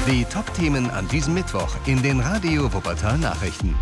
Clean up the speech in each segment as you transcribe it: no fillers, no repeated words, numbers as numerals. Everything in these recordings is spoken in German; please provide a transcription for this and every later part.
Die Top-Themen an diesem Mittwoch in den Radio Wuppertal Nachrichten.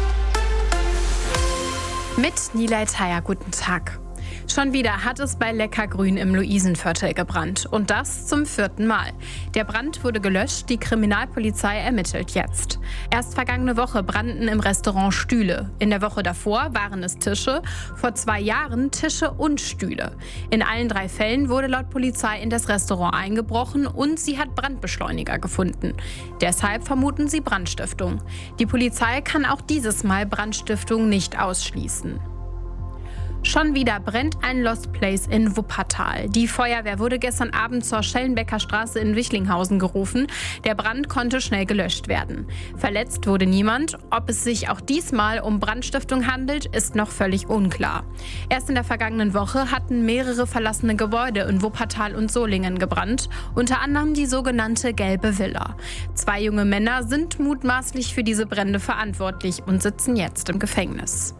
Mit Nilay Thayer, guten Tag. Schon wieder hat es bei Leckergrün im Luisenviertel gebrannt. Und das zum 4. Mal. Der Brand wurde gelöscht, die Kriminalpolizei ermittelt jetzt. Erst vergangene Woche brannten im Restaurant Stühle. In der Woche davor waren es Tische, vor 2 Jahren Tische und Stühle. In allen 3 Fällen wurde laut Polizei in das Restaurant eingebrochen und sie hat Brandbeschleuniger gefunden. Deshalb vermuten sie Brandstiftung. Die Polizei kann auch dieses Mal Brandstiftung nicht ausschließen. Schon wieder brennt ein Lost Place in Wuppertal. Die Feuerwehr wurde gestern Abend zur Schellenbecker Straße in Wichlinghausen gerufen. Der Brand konnte schnell gelöscht werden. Verletzt wurde niemand. Ob es sich auch diesmal um Brandstiftung handelt, ist noch völlig unklar. Erst in der vergangenen Woche hatten mehrere verlassene Gebäude in Wuppertal und Solingen gebrannt. Unter anderem die sogenannte Gelbe Villa. 2 junge Männer sind mutmaßlich für diese Brände verantwortlich und sitzen jetzt im Gefängnis.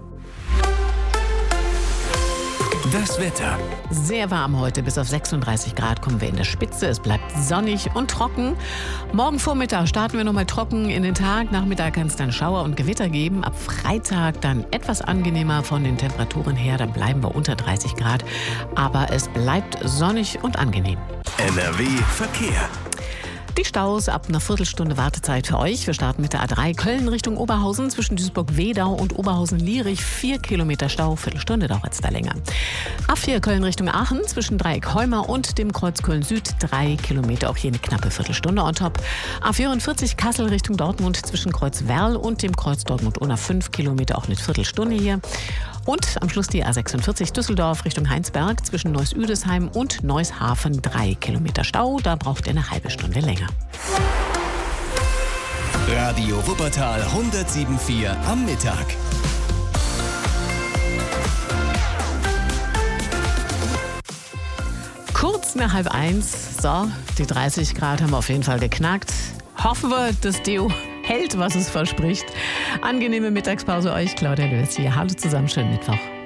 Das Wetter. Sehr warm heute, bis auf 36 Grad kommen wir in der Spitze. Es bleibt sonnig und trocken. Morgen Vormittag starten wir nochmal trocken in den Tag. Nachmittag kann es dann Schauer und Gewitter geben. Ab Freitag dann etwas angenehmer von den Temperaturen her. Dann bleiben wir unter 30 Grad. Aber es bleibt sonnig und angenehm. NRW Verkehr. Die Staus ab einer Viertelstunde Wartezeit für euch. Wir starten mit der A3 Köln Richtung Oberhausen zwischen Duisburg-Wedau und Oberhausen-Lierich. 4 Kilometer Stau, Viertelstunde dauert es da länger. A4 Köln Richtung Aachen zwischen Dreieck Heuma und dem Kreuz Köln Süd 3 Kilometer, auch hier eine knappe Viertelstunde on top. A44 Kassel Richtung Dortmund zwischen Kreuz Werl und dem Kreuz Dortmund-Unna 5 Kilometer, auch eine Viertelstunde hier. Und am Schluss die A46 Düsseldorf Richtung Heinsberg zwischen Neuss-Üdesheim und Neushafen 3 Kilometer Stau. Da braucht ihr eine halbe Stunde länger. Radio Wuppertal 107,4 am Mittag. Kurz nach 12:30. So, die 30 Grad haben wir auf jeden Fall geknackt. Hoffen wir, das Deo hält, was es verspricht. Angenehme Mittagspause euch, Claudia Löws hier. Hallo zusammen, schönen Mittwoch.